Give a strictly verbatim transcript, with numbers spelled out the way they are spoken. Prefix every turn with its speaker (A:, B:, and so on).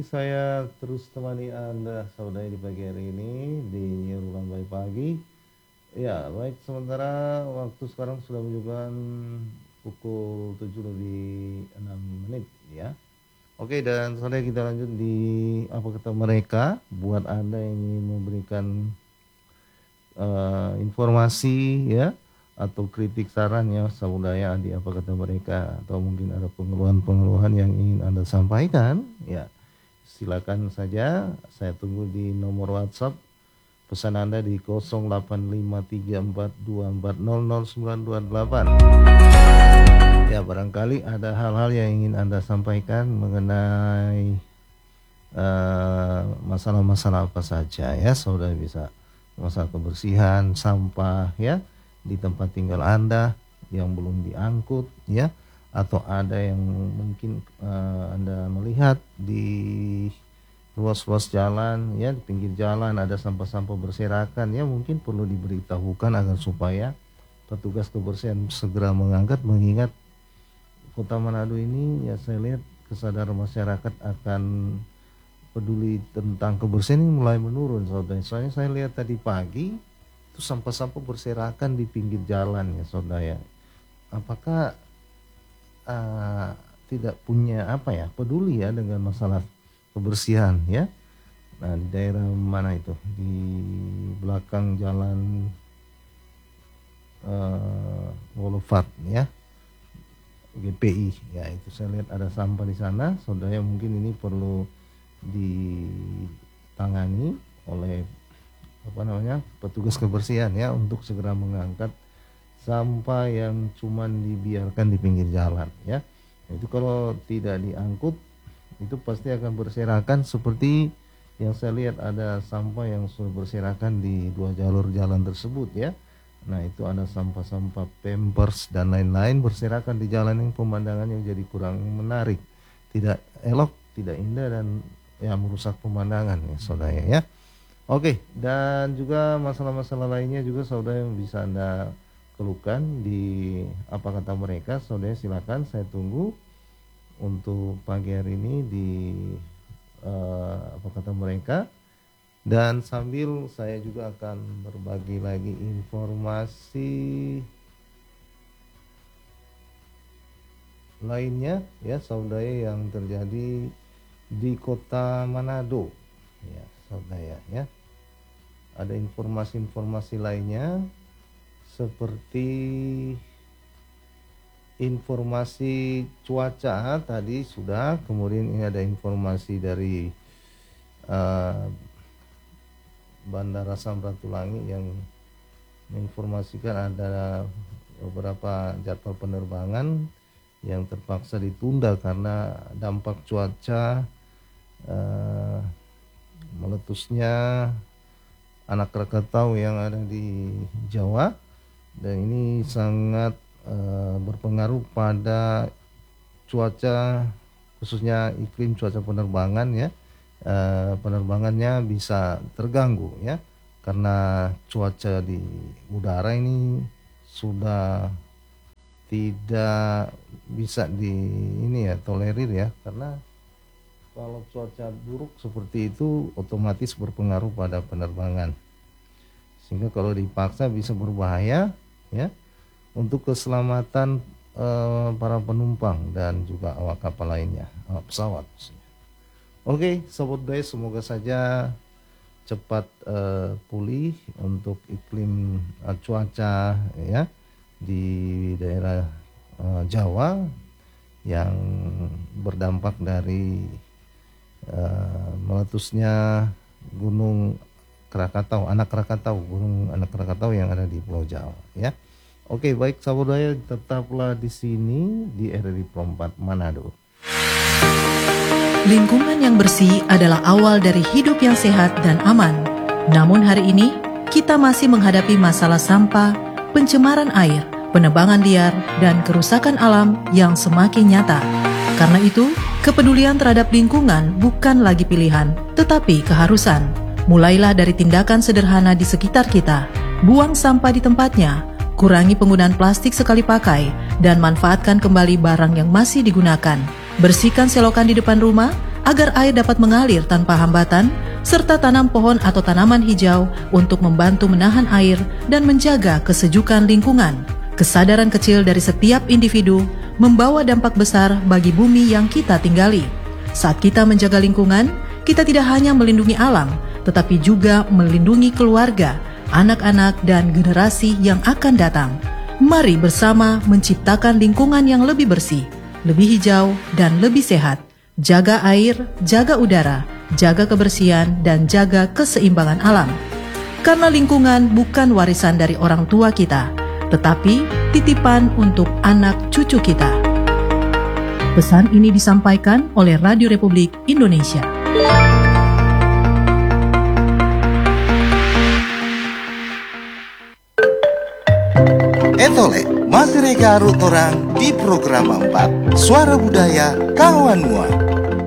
A: saya terus temani Anda saudara di pagi hari ini di Nyerulan Baik Pagi. Ya, baik, sementara waktu sekarang sudah menunjukkan pukul tujuh lebih enam menit ya. Oke, dan saudara kita lanjut di apa kata mereka. Buat Anda yang ingin memberikan uh, informasi ya atau kritik saran ya saudara di apa kata mereka, atau mungkin ada pengeluhan-pengeluhan yang ingin Anda sampaikan ya, silakan saja. Saya tunggu di nomor WhatsApp pesan Anda di nol delapan lima tiga empat dua empat nol nol sembilan dua delapan. Ya, barangkali ada hal-hal yang ingin Anda sampaikan mengenai uh, masalah-masalah apa saja ya, saudara bisa masalah kebersihan, sampah ya di tempat tinggal Anda yang belum diangkut ya, atau ada yang mungkin uh, Anda melihat di ruas-ruas jalan ya, di pinggir jalan ada sampah-sampah berserakan ya, mungkin perlu diberitahukan agar supaya petugas kebersihan segera mengangkat, mengingat Kota Manado ini ya saya lihat kesadaran masyarakat akan peduli tentang kebersihan ini mulai menurun saudara. Soalnya saya lihat tadi pagi itu sampah-sampah berserakan di pinggir jalan ya saudara. Apakah uh, tidak punya apa ya, peduli ya dengan masalah kebersihan ya? Nah, di daerah mana itu, di belakang jalan uh, Wolofat ya, G P I ya, itu saya lihat ada sampah di sana saudara. Mungkin ini perlu ditangani oleh apa namanya petugas kebersihan ya, untuk segera mengangkat sampah yang cuman dibiarkan di pinggir jalan ya. Itu kalau tidak diangkut itu pasti akan berserakan seperti yang saya lihat ada sampah yang sudah berserakan di dua jalur jalan tersebut ya. Nah, itu ada sampah-sampah Pampers dan lain-lain berserakan di jalan yang pemandangannya jadi kurang menarik, tidak elok, tidak indah, dan ya merusak pemandangan ya saudara ya. Oke, dan juga masalah-masalah lainnya juga saudara yang bisa Anda keluhkan di apa kata mereka saudara, silakan saya tunggu untuk pagi hari ini di uh, apa kata mereka. Dan sambil saya juga akan berbagi lagi informasi lainnya ya saudara yang terjadi di Kota Manado ya saudara ya. Ada informasi-informasi lainnya seperti informasi cuaca tadi sudah, kemudian ini ada informasi dari uh, Bandara Samratulangi yang menginformasikan ada beberapa jadwal penerbangan yang terpaksa ditunda karena dampak cuaca uh, meletusnya anak Krakatau yang ada di Jawa, dan ini sangat uh, berpengaruh pada cuaca, khususnya iklim cuaca penerbangan ya. Uh, penerbangannya bisa terganggu ya, karena cuaca di udara ini sudah tidak bisa di ini ya tolerir ya, karena kalau cuaca buruk seperti itu otomatis berpengaruh pada penerbangan, sehingga kalau dipaksa bisa berbahaya ya untuk keselamatan uh, para penumpang dan juga awak kapal lainnya, awak pesawat. Oke, sobat guys, semoga saja cepat uh, pulih untuk iklim uh, cuaca ya di daerah uh, Jawa yang berdampak dari uh, meletusnya Gunung Krakatau, anak Krakatau, Gunung anak Krakatau yang ada di Pulau Jawa ya. Oke, baik sahabat saya, tetaplah di sini di R R I Pro empat Manado.
B: Lingkungan yang bersih adalah awal dari hidup yang sehat dan aman. Namun hari ini, kita masih menghadapi masalah sampah, pencemaran air, penebangan liar, dan kerusakan alam yang semakin nyata. Karena itu, kepedulian terhadap lingkungan bukan lagi pilihan, tetapi keharusan. Mulailah dari tindakan sederhana di sekitar kita. Buang sampah di tempatnya, kurangi penggunaan plastik sekali pakai, dan manfaatkan kembali barang yang masih digunakan. Bersihkan selokan di depan rumah, agar air dapat mengalir tanpa hambatan, serta tanam pohon atau tanaman hijau untuk membantu menahan air dan menjaga kesejukan lingkungan. Kesadaran kecil dari setiap individu membawa dampak besar bagi bumi yang kita tinggali. Saat kita menjaga lingkungan, kita tidak hanya melindungi alam, tetapi juga melindungi keluarga, anak-anak, dan generasi yang akan datang. Mari bersama menciptakan lingkungan yang lebih bersih, lebih hijau, dan lebih sehat. Jaga air, jaga udara, jaga kebersihan, dan jaga keseimbangan alam. Karena lingkungan bukan warisan dari orang tua kita, tetapi titipan untuk anak cucu kita. Pesan ini disampaikan oleh Radio Republik Indonesia.
C: Etole, masih reka arut orang di program empat Suara Budaya Kawan Mua.